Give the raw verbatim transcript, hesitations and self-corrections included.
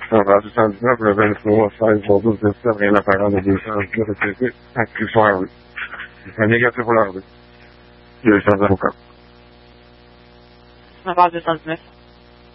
La resistenza prevenzione sai proprio questa vena pagando di sangue perché è più suave. È negato volare. Io sono da Luca. Na base Santos, né?